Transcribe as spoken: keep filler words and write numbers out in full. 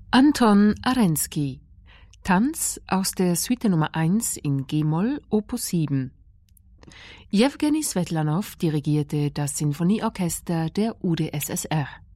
Anton Arensky, Tanz aus der Suite Nummer eins in G-Moll, Opus sieben. Jewgeni Svetlanov dirigierte das Sinfonieorchester der U d S S R.